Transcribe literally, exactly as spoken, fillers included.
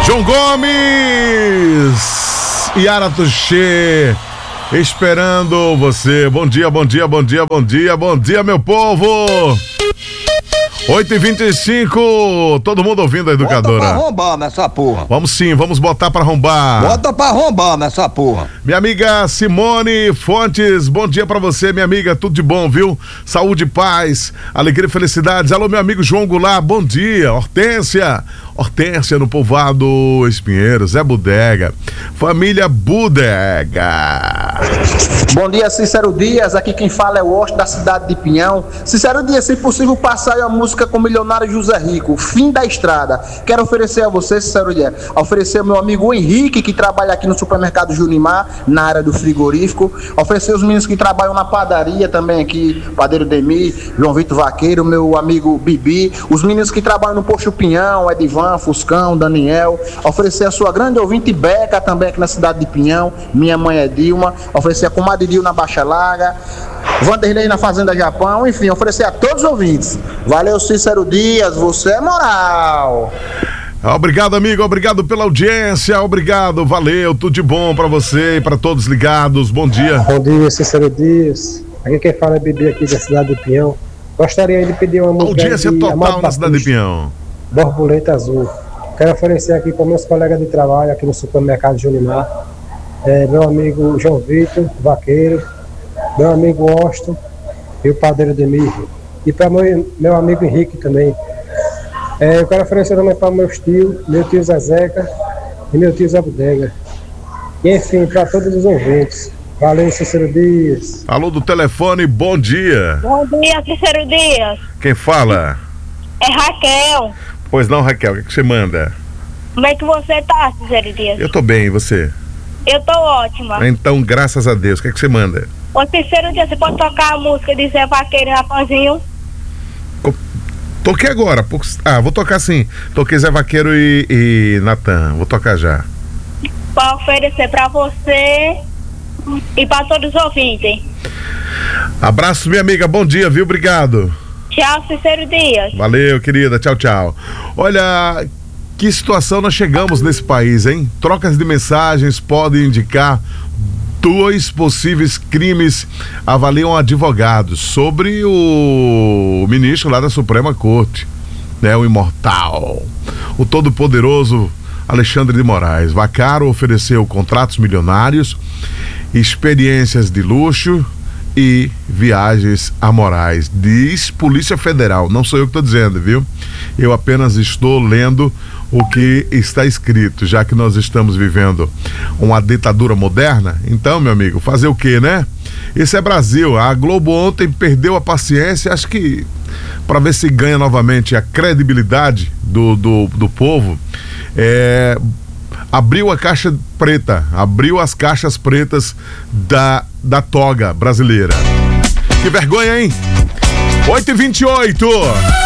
João Gomes, Yara Tuxê, esperando você. Bom dia, bom dia, bom dia, bom dia, bom dia, meu povo. oito e vinte e cinco, todo mundo ouvindo a educadora. Bota pra arrombar nessa porra. Vamos sim, vamos botar pra arrombar. Bota pra arrombar nessa porra. Minha amiga Simone Fontes, bom dia pra você, minha amiga, tudo de bom, viu? Saúde, paz, alegria e felicidades. Alô, meu amigo João Goulart, bom dia. Hortência, Hortência no povoado Espinheiro, Zé Bodega, família Bodega. Bom dia, Cícero Dias, aqui quem fala é o Osto da cidade de Pinhão. Cícero Dias, se possível, passar aí a música com o milionário José Rico, Fim da Estrada. Quero oferecer a você, Cícero Dias, oferecer ao meu amigo Henrique, que trabalha aqui no supermercado Junimar, na área do frigorífico. Oferecer os meninos que trabalham na padaria também aqui, Padeiro Demi, João Vitor Vaqueiro, meu amigo Bibi. Os meninos que trabalham no Posto Pinhão, Edivan, Fuscão, Daniel. Oferecer a sua grande ouvinte Beca também aqui na cidade de Pinhão. Minha mãe é Dilma. Oferecer a comadre Dil na Baixa Larga, Vanderlei na Fazenda Japão, enfim, oferecer a todos os ouvintes. Valeu, Cícero Dias, você é moral. Obrigado, amigo, obrigado pela audiência, obrigado, valeu, tudo de bom pra você e pra todos ligados, bom dia. Bom dia, Cícero Dias, aqui quem fala é Bibi aqui da cidade de Pinhão. Gostaria de pedir uma música audiência de total Amado na cidade de Pinhão. Borboleta Azul. Quero oferecer aqui para meus colegas de trabalho aqui no supermercado Junimar. É, meu amigo João Vitor Vaqueiro, meu amigo Austin e o Padeiro Demir, e para meu, meu amigo Henrique também. É, eu quero oferecer também para meus tios, meu tio Zezeca e meu tio Zé Bodega. E enfim, para todos os ouvintes. Valeu, Cícero Dias. Alô do telefone, bom dia. Bom dia, Cícero Dias. Quem fala? É Raquel. Pois não, Raquel, o que, que você manda? Como é que você tá, Cícero Dias? Eu tô bem, e você? Eu tô ótima. Então, graças a Deus, o que, que você manda? Ô, Cícero Dias, você pode tocar a música de Zé Vaqueiro e Rapanzinho? Toquei agora. Ah, vou tocar sim. Toquei Zé Vaqueiro e, e Natan. Vou tocar já. Pra oferecer pra você e pra todos os ouvintes. Abraço, minha amiga. Bom dia, viu? Obrigado. Tchau, Cícero Dias. Valeu, querida. Tchau, tchau. Olha, que situação nós chegamos nesse país, hein? Trocas de mensagens podem indicar dois possíveis crimes, avaliam advogados, sobre o ministro lá da Suprema Corte, né? O imortal, o todo-poderoso Alexandre de Moraes. Vaccaro ofereceu contratos milionários, experiências de luxo e viagens amorais. Diz Polícia Federal, não sou eu que estou dizendo, viu? Eu apenas estou lendo o que está escrito, já que nós estamos vivendo uma ditadura moderna. Então, meu amigo, fazer o quê, né? Esse é Brasil. A Globo ontem perdeu a paciência, acho que para ver se ganha novamente a credibilidade do, do, do povo, é, abriu a caixa preta, abriu as caixas pretas da, da toga brasileira. Que vergonha, hein? oito e vinte e oito.